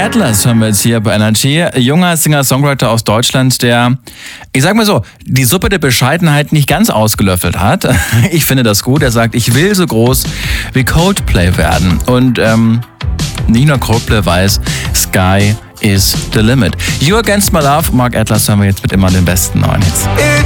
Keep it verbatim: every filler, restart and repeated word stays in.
Atlas hören wir jetzt hier bei Energy. Junger Singer-Songwriter aus Deutschland, der, ich sag mal so, die Suppe der Bescheidenheit nicht ganz ausgelöffelt hat. Ich finde das gut. Er sagt, ich will so groß wie Coldplay werden. Und ähm, nicht nur Coldplay weiß, Sky is the limit. You Against My Love, Mark Atlas hören wir jetzt mit immer den besten neuen Hits.